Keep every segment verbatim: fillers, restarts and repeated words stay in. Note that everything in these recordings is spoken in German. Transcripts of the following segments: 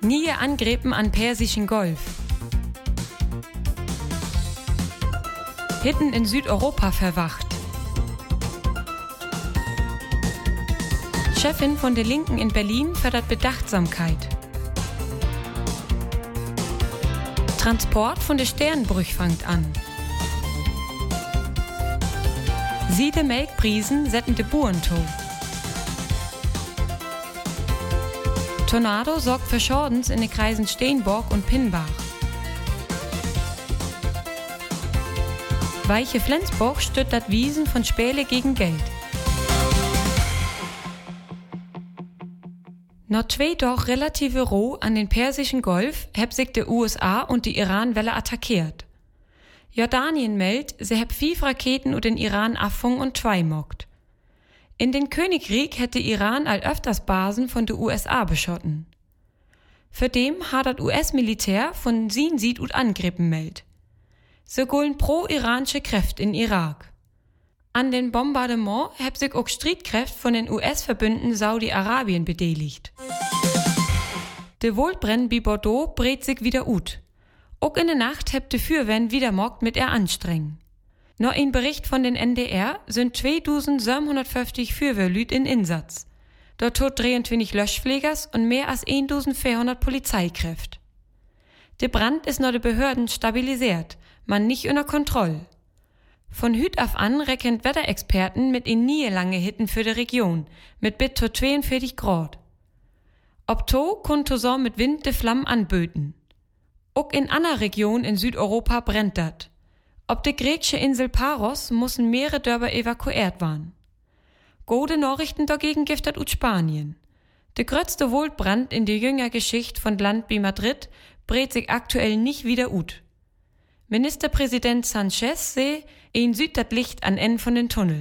Nie Angriffen an Persischen Golf. Hitten in Südeuropa verwacht. Chefin von der Linken in Berlin fördert Bedachtsamkeit. Transport von der Sternbrüch fängt an. Siede Melkprisen setten de Buren to. Tornado sorgt für Schordens in den Kreisen Steenborg und Pinnbach. Weiche Flensburg stüttert Wiesen von Spähle gegen Geld. Noch zwei doch relative Ruhe an den Persischen Golf heb sich die U S A und die Iran-Welle attackiert. Jordanien meldet, sie heb fünf Raketen und den Iran affung und zwei mockt. In den Königreich hätte Iran all öfters Basen von der U S A beschotten. Für dem hat das U S-Militär von sin Sied und Angriffen meldet. Sie gollen pro-iranische Kräfte in Irak. An den Bombardement heb sich auch Streitkräfte von den U S-Verbünden Saudi-Arabien beteiligt. De Wohlbrenn bi Bordeaux brät sich wieder ut. Auch in der Nacht heb de Fürwehren wieder mockt mit er anstrengen. Noch ein Bericht von den N D R sind zweitausendsiebenhundertfünfzig Fürwehrlüt in Einsatz. Dort tot dreiundzwanzig Löschpflegers und mehr als eintausendvierhundert Polizeikräfte. Der Brand ist noch de Behörden stabilisiert, man nicht unter Kontrolle. Von Hüt auf an rechnet Wetterexperten mit in nie lange Hitten für die Region, mit bis zu zweiundvierzig Grad. Ob to kun so mit Wind de Flammen anböten. Auch in einer Region in Südeuropa brennt dat. Ob de griechische Insel Paros müssen mehrere Dörfer evakuiert waren. Gode Nachrichten dagegen giftet ut Spanien. De grötzte Waldbrand in der jünger Geschichte von Land wie Madrid brät sich aktuell nicht wieder ut. Ministerpräsident Sanchez seh, ein süd dat Licht an Ende von den Tunnel.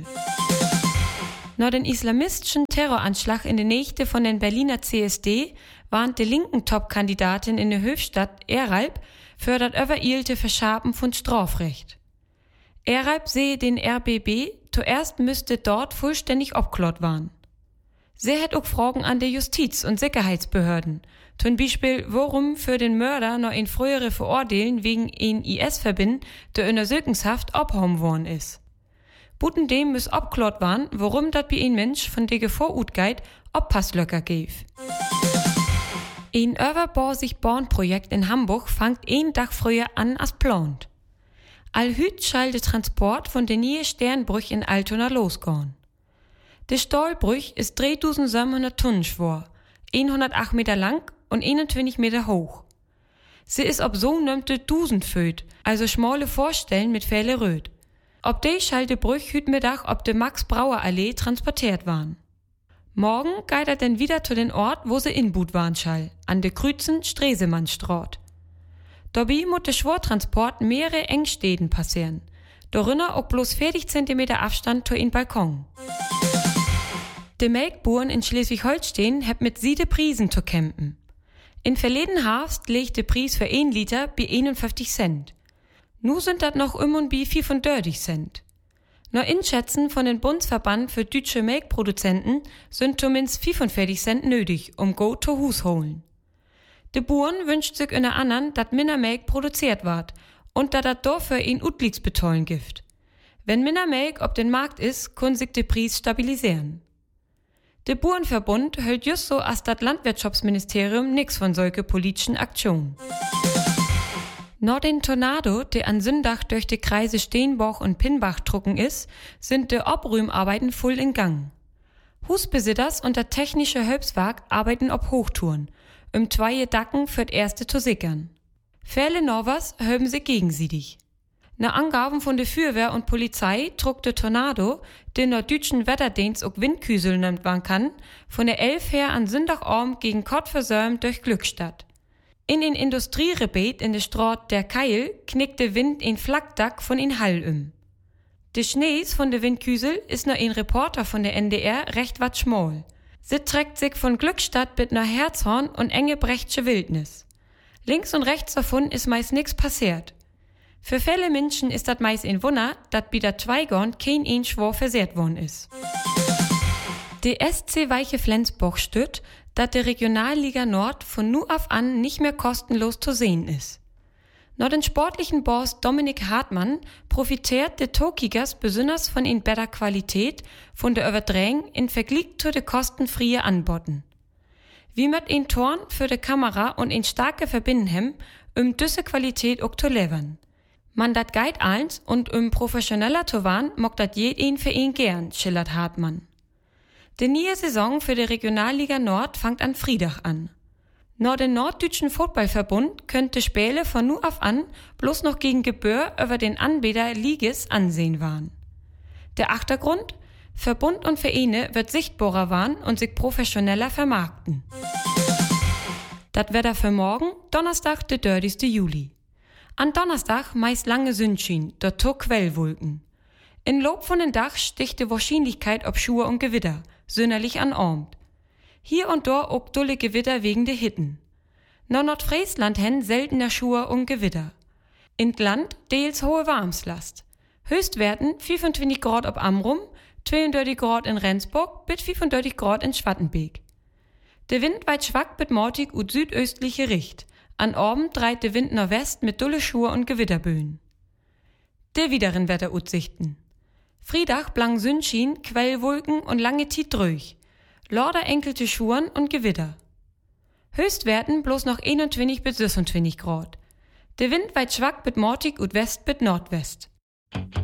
Nach den islamistischen Terroranschlag in der Nächte von den Berliner C S D warnt die linken Top-Kandidatin in der Höchstadt Eralb fördert übereilte Verschapen von Strafrecht. Eralb sehe den R B B, zuerst müsste dort vollständig obklott waren. Sie hätt auch Fragen an der Justiz- und Sicherheitsbehörden. Zum Beispiel, warum für den Mörder noch ein frühere Verurteilen wegen ein I S-Verbind der in der Sökenshaft abgehoben worden ist. Buten dem muss obklott waren, warum dat bei ein Mensch von der Gevorutgeit Obpasslöcker gäf. Ein Überbau-sich-Born-Projekt in Hamburg fangt ein Tag früher an als plant. Allhüt schall de Transport von der Nähe Sternbrüch in Altona losgehen. De Stahlbrüch ist dreitausendsiebenhundert Tonnen schwer, hundertacht Meter lang und einundzwanzig Meter hoch. Sie ist ob so nömte tausend Föt, also schmale Vorstellen mit Fähle röt. Ob de schall de Brüch hüt Mittag ob de Max-Brauer-Allee transportiert waren. Morgen geht er denn wieder zu den Ort, wo sie inbut waren schall, an de Krützen Stresemannstraat. Dabei muss der Schwortransport mehrere Engstäden passieren. Dorinnen auch bloß vierzig Zentimeter Abstand zu in Balkon. De Melkburen in Schleswig-Holstein hab mit siede Prisen zu kämpfen. In verleden Herbst legt de Pries für ein Liter bei einundfünfzig Cent. Nu sind dat noch um und bi fünfunddreißig Cent. Noch Inschätzen von den Bundesverband für deutsche Melkproduzenten sind zumindest fünfundvierzig Cent nötig, um go to Hus holen. De Buren wünscht sich in der anderen, dat minder Melk produziert ward und dat dat dafür ein Utligsbetollen gibt. Wenn minder Melk auf den Markt ist, kun sich de Pries stabilisieren. Der Burenverbund hält just so als das Landwirtschaftsministerium nix von solche politischen Aktionen. Nach den Tornado, der an Sündach durch die Kreise Steenborg und Pinnbach trucken ist, sind die Obrühmarbeiten voll in Gang. Husbesitters und der technische Hilfswerk arbeiten ob Hochtouren, um zwei Dacken für das erste zu sickern. Fälle Norvas höben sich gegenseitig. Nach Angaben von der Feuerwehr und Polizei trug der Tornado, den der deutschen Wetterdienst auch Windküsel nennt man kann, von der Elf her an Sündagabend gegen Kottversörm durch Glückstadt. In den Industrierebeet in der Straat der Keil knickte Wind in Flakdack von in Hall um. De Schnees von der Windküsel ist noch ein Reporter von der N D R recht wat schmal. Sie trägt sich von Glückstadt bis nach Herzhorn und enge brechtsche Wildnis. Links und rechts davon ist meist nix passiert. Für viele Menschen ist das meist ein Wunder, dass bei der Zweigorn kein ein Schwor versehrt worden ist. Die S C Weiche Flensburg stütt, dass die Regionalliga Nord von nu af an nicht mehr kostenlos zu sehen ist. Nach den sportlichen Boss Dominik Hartmann profitiert de Tokigers besonders von in besser Qualität von der Übertragung in Vergleich zu de kostenfreie Anboten. Wie mit ein Torn für de Kamera und ein starke Verbindenhem, um diese Qualität auch zu levern. Man dat geit eins und um professioneller zu waren, mocht dat jeden für ihn gern, schillert Hartmann. Die neue Saison für die Regionalliga Nord fängt an Freitag an. Nach dem Norddeutschen Fußballverbund könnte Spiele von nu af an bloß noch gegen Gebühr über den Anbieter Ligis ansehen waren. Der Achtergrund? Verbund und Vereine wird sichtbarer waren und sich professioneller vermarkten. Dat Wetter für morgen, Donnerstag, der dreißigsten Juli. An Donnerstag meist lange Sonnenschein, dort to Quellwolken. In Lob von den Dach sticht die Wahrscheinlichkeit ob Schur und Gewitter, sonderlich an Abend. Hier und dort auch dulle Gewitter wegen der Hitten. Nach Nordfriesland hen seltener Schur und Gewitter. In Land deels hohe Warmslast. Höchstwerten fünfundzwanzig Grad ob Amrum, zweiunddreißig Grad in Rendsburg, bis fünfunddreißig Grad in Schwattenbeek. Der Wind weit schwack mit mortig und südöstliche Richt. An Abend dreht der Wind nach West mit dulle Schur und Gewitterböen. Der wideren Wetteraussichten. Freitag blang Sonnenschein, Quellwolken und lange Tiet dröch. Lauter enkelte Schuren und Gewitter. Höchstwerten bloß noch einundzwanzig bis sechsundzwanzig Grad. Der Wind weit schwack mit mortig und West bis Nordwest.